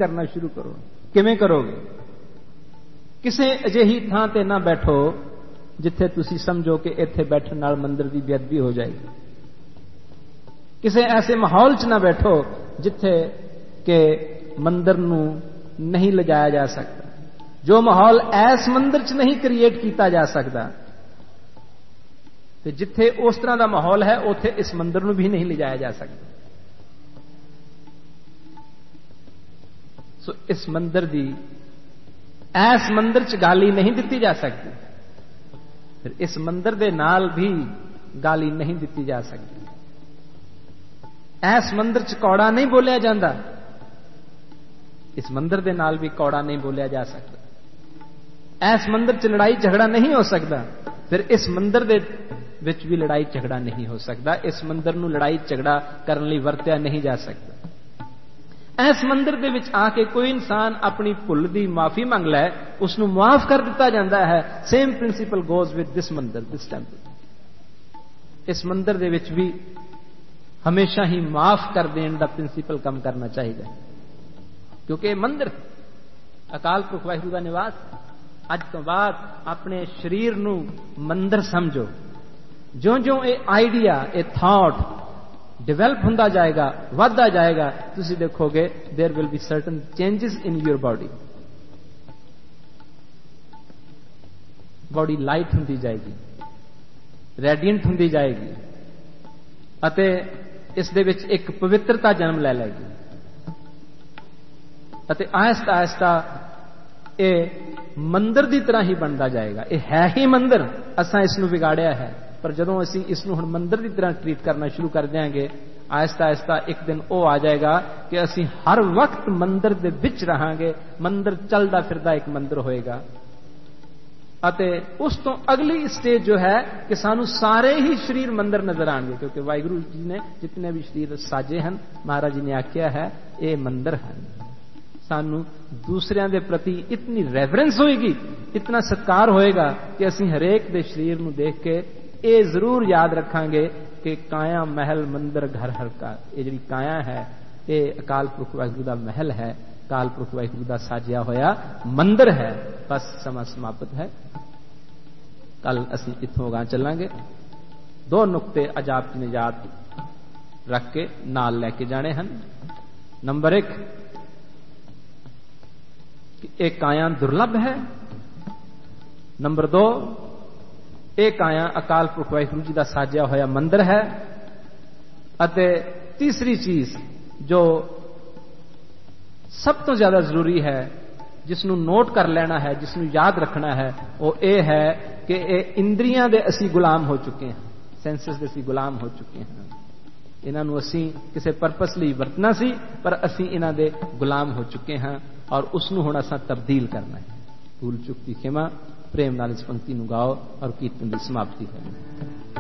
करना शुरू करो। किवें करोगे? किसी अजिही थां ते ना बैठो जिथे तुसी समझो कि इत्थे बैठण नाल मंदिर की बेअदबी हो जाएगी। किसी ऐसे माहौल च ना बैठो जिथे के मंदिर नूं नहीं लिजाया जा सकता। जो माहौल ऐस मंदिर च नहीं क्रिएट किया जा सकता, तो जिथे उस तरह का माहौल है उथे इस मंदिर नूं भी नहीं लिजाया जा सकता। सो इस मंदिर की ऐस मंदिर च गाली नहीं दी जा सकती, फिर इस मंदिर के नाल भी गाली नहीं दी जा सकती। ऐस मंदिर च कौड़ा नहीं बोलिया जाता, इस मंदिर के नाल भी कौड़ा नहीं बोलिया जा सकता। ऐस मंदिर च लड़ाई झगड़ा नहीं हो सकता, फिर इस मंदिर दे विच भी लड़ाई झगड़ा नहीं हो सकता। इस मंदिर नूं लड़ाई झगड़ा करने लई वरत्या नहीं जा सकता। इस मंदिर दे विच आके कोई इंसान अपनी भुल की माफी मंग लै, उसनूं माफ कर दिता जाता है। Same principle goes with this मंदिर, दिस टेंपल। इस मंदिर दे विच भी हमेशा ही माफ कर देने का प्रिंसिपल काम करना चाहिए, क्योंकि मंदिर अकाल पुरख वाहिगुरू का निवास। अज तो बाद अपने शरीर नूं मंदिर समझो। ज्यों ज्यों ये आइडिया, ये थॉट डिवेलप होता जाएगा, बढ़ता जाएगा, तुसी देखोगे there will be certain changes in your body. Body light होती जाएगी, रेडियंट होती जाएगी, अते इस दे विच एक पवित्रता जन्म ले लेगी। अते आहिस्ता आहिस्ता ये मंदिर की तरह ही बनता जाएगा। ये है ही मंदिर, असां इसनूं बिगाड़िया है, पर जदों असीं इसनूं हुण मंदिर की तरह ट्रीट करना शुरू कर देंगे, आहिस्ता आहिस्ता एक दिन वो आ जाएगा कि असीं हर वक्त मंदिर दे विच रहांगे। मंदिर चलदा फिरदा एक मंदिर होएगा। अते उस तो अगली स्टेज जो है कि सानू सारे ही शरीर मंदिर नजर आएंगे, क्योंकि वाहिगुरू जी ने जितने भी शरीर साजे हैं, महाराज जी ने आख्या है ये मंदिर हैं। सानू दूसरियां दे प्रति इतनी रेवरेंस होएगी, इतना सत्कार होएगा कि असीं हरेक दे शरीर नूं देख के ये जरूर याद रखांगे कि काया महल मंदिर घर हर का। ये जी काया है ये अकाल पुरख वाहिगुरू का महल है, अकाल पुरख वाहिगुरू का साजिया होया मंदिर है। बस समा समाप्त है। कल असीं इत्थों अगां चलांगे। दो नुकते अज आप जी ने याद रख के नाल लैके जाने हैं। नंबर 1, एक काया दुर्लभ है। नंबर 2, एक काया अकाल पुरख वाहिगुरू जी का साजिया होया मंदिर है। अते तीसरी चीज जो सब तो ज्यादा जरूरी है, जिसनों नोट कर लेना है, जिसनों याद रखना है, वो ये है कि ये इंद्रियां दे असी गुलाम हो चुके हैं, सेंसेस दे असी गुलाम हो चुके हैं। इन्हों असी किसी परपस लिए वरतना सी, पर असी इन्हां दे गुलाम हो चुके हैं और उसनों हुण असां तब्दील करना है। भूल चुक दी खिमा। प्रेम नाल इस पंक्ति नूं गाओ और कीर्तन की समाप्ति करें।